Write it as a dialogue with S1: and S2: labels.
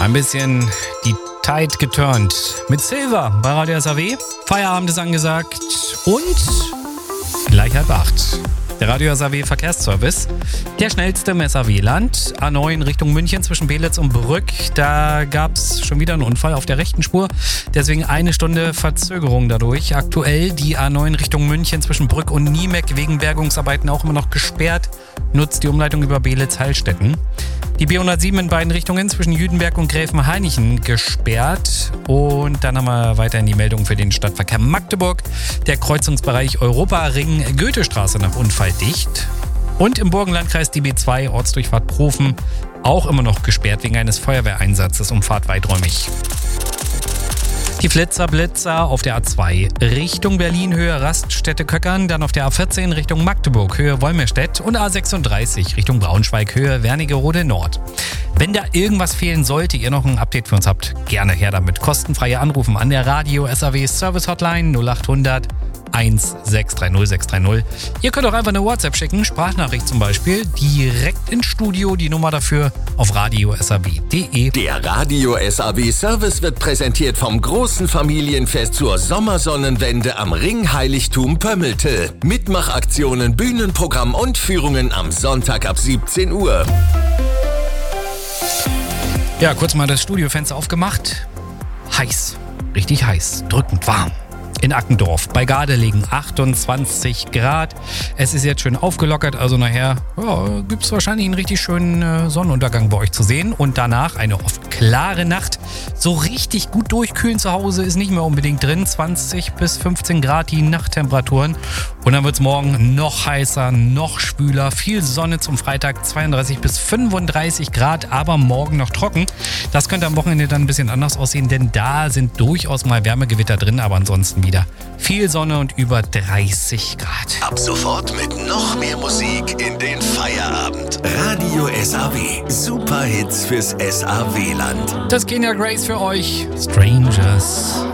S1: Ein bisschen die Tide geturnt. Mit Silver bei Radio SAW. Feierabend ist angesagt und gleich 7:30. Der Radio SAW Verkehrsservice. Der schnellste im SAW-Land. A9 Richtung München zwischen Belitz und Brück. Da gab es schon wieder einen Unfall auf der rechten Spur. Deswegen 1 Stunde Verzögerung dadurch. Aktuell die A9 Richtung München zwischen Brück und Niemeck wegen Bergungsarbeiten auch immer noch gesperrt. Nutzt die Umleitung über Belitz-Hallstetten. Die B107 in beiden Richtungen zwischen Jüdenberg und Gräfenhainichen gesperrt. Und dann haben wir weiterhin die Meldung für den Stadtverkehr Magdeburg. Der Kreuzungsbereich Europaring Goethestraße nach Unfall dicht. Und im Burgenlandkreis die B2 Ortsdurchfahrt Profen auch immer noch gesperrt wegen eines Feuerwehreinsatzes. Umfahrt weiträumig. Die Blitzer auf der A2 Richtung Berlin, Höhe Raststätte Köckern, dann auf der A14 Richtung Magdeburg, Höhe Wolmirstedt und A36 Richtung Braunschweig, Höhe Wernigerode Nord. Wenn da irgendwas fehlen sollte, ihr noch ein Update für uns habt, gerne her damit. Kostenfreie Anrufen an der Radio SAW Service Hotline 0800 1630 630. Ihr könnt auch einfach eine WhatsApp schicken, Sprachnachricht zum Beispiel, direkt ins Studio, die Nummer dafür auf radiosaw.de.
S2: Der Radio SAW Service wird präsentiert vom großen Familienfest zur Sommersonnenwende am Ringheiligtum Pömmelte. Mitmachaktionen, Bühnenprogramm und Führungen am Sonntag ab 17 Uhr.
S1: Ja, kurz mal das Studiofenster aufgemacht. Heiß, richtig heiß, drückend warm. In Ackendorf bei Gardelegen 28 Grad. Es ist jetzt schön aufgelockert, also nachher gibt es wahrscheinlich einen richtig schönen Sonnenuntergang bei euch zu sehen. Und danach eine oft klare Nacht. So richtig gut durchkühlen zu Hause ist nicht mehr unbedingt drin. 20 bis 15 Grad die Nachttemperaturen. Und dann wird es morgen noch heißer, noch schwüler. Viel Sonne zum Freitag, 32 bis 35 Grad, aber morgen noch trocken. Das könnte am Wochenende dann ein bisschen anders aussehen, denn da sind durchaus mal Wärmegewitter drin, aber ansonsten wieder viel Sonne und über 30 Grad.
S2: Ab sofort mit noch mehr Musik in den Feierabend. Radio SAW. Super Hits fürs SAW-Land.
S1: Das Kenya Grace für euch. Strangers.